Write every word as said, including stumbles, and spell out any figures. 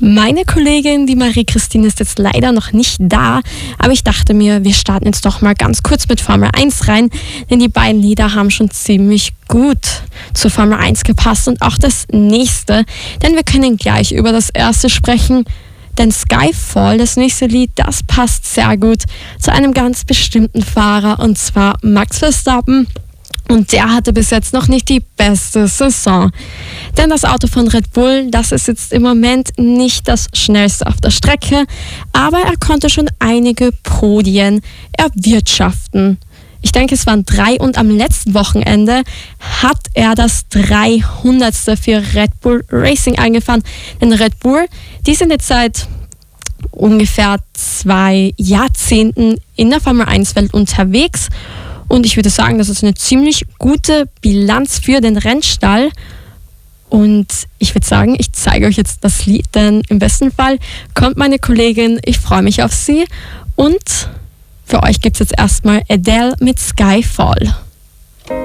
Meine Kollegin, die Marie-Christine, ist jetzt leider noch nicht da, aber ich dachte mir, wir starten jetzt doch mal ganz kurz mit Formel eins rein, denn die beiden Lieder haben schon ziemlich gut zur Formel eins gepasst und auch das nächste, denn wir können gleich über das erste sprechen, denn Skyfall, das nächste Lied, das passt sehr gut zu einem ganz bestimmten Fahrer, und zwar Max Verstappen. Und der hatte bis jetzt noch nicht die beste Saison. Denn das Auto von Red Bull, das ist jetzt im Moment nicht das schnellste auf der Strecke, aber er konnte schon einige Podien erwirtschaften. Ich denke, es waren drei, und am letzten Wochenende hat er das dreihundertste für Red Bull Racing eingefahren. Denn Red Bull, die sind jetzt seit ungefähr zwei Jahrzehnten in der Formel eins Welt unterwegs. Und ich würde sagen, das ist eine ziemlich gute Bilanz für den Rennstall. Und ich würde sagen, ich zeige euch jetzt das Lied, denn im besten Fall kommt meine Kollegin. Ich freue mich auf sie. Und für euch gibt es jetzt erstmal Adele mit Skyfall.